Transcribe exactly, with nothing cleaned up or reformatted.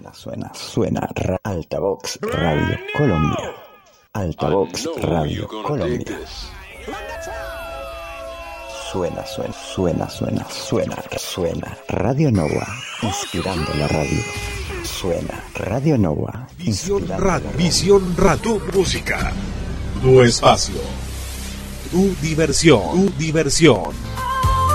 Suena, suena, suena. Ra- Altavox Radio Colombia. Altavox Radio Colombia. Suena, suena, suena, suena, suena, suena. Radio Nova, inspirando la radio. Suena Radio Nova. Visión Radio, Visión Radio, tu música, tu espacio, tu diversión, tu diversión.